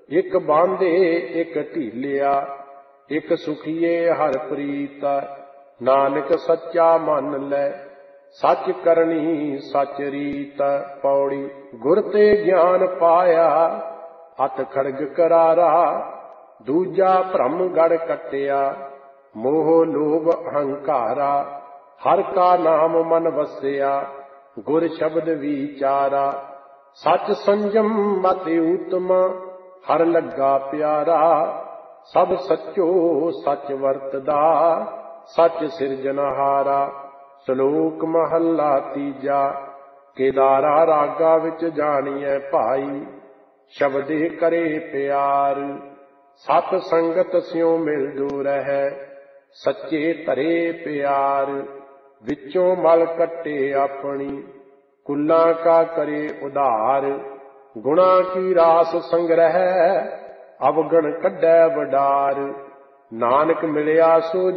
ਇੱਕ ਬਾਂਧੇ ਇੱਕ ਢੀਲਿਆ, ਇੱਕ ਸੁਖੀਏ ਹਰ ਪ੍ਰੀਤ। ਨਾਨਕ ਸੱਚਾ ਮੰਨ ਲੈ, ਸੱਚ ਕਰਨੀ ਸੱਚ ਰੀਤ। ਪੌੜੀ। ਗੁਰ ਤੇ ਗਿਆਨ ਪਾਇਆ, ਅਤ ਖੜਗ ਕਰਾਰਾ। ਦੂਜਾ ਭ੍ਰਮ ਗੜ ਕੱਟਿਆ, ਮੋਹ ਲੋਭ ਅਹੰਕਾਰਾ। ਹਰ ਕਾ ਨਾਮ ਮਨ ਵਸਿਆ, ਗੁਰ ਸ਼ਬਦ ਵਿਚਾਰਾ। ਸੱਚ ਸੰਜਮ ਮਤਿ ਊਤਮ, ਹਰ ਲੱਗਾ ਪਿਆਰਾ। ਸਭ ਸੱਚੋ ਸੱਚ ਵਰਤਦਾ, ਸੱਚ ਸਿਰਜਨਹਾਰਾ। ਸ਼ਲੋਕ ਮਹੱਲਾ ਤੀਜਾ। ਕੇਦਾਰਾ ਰਾਗਾ ਵਿੱਚ ਜਾਣੀਐ ਭਾਈ, ਸ਼ਬਦੇ ਕਰੇ ਪਿਆਰ। ਸਤ ਸੰਗਤ ਸਿਉ ਮਿਲ ਜੋ ਰਹੈ, ਸੱਚੇ ਧਰੇ ਪਿਆਰ। ਵਿੱਚੋਂ ਮਲ ਕੱਟੇ ਆਪਣੀ, ਕੁਲਾਂ ਕਾ ਕਰੇ ਉਧਾਰ। ਗੁਣਾ ਕੀ ਰਾਸ ਸੰਗ੍ਰਹਿ, ਅਵਗਣ ਕੱਢੈ ਵਡਾਰ। ਨਾਨਕ ਮਿਲਿਆ ਸੋ